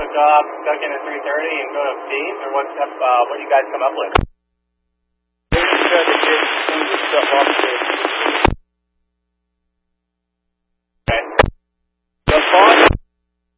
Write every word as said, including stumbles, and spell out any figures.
job, duck in at three thirty and go to B, or what's up, uh, what do you guys come up with?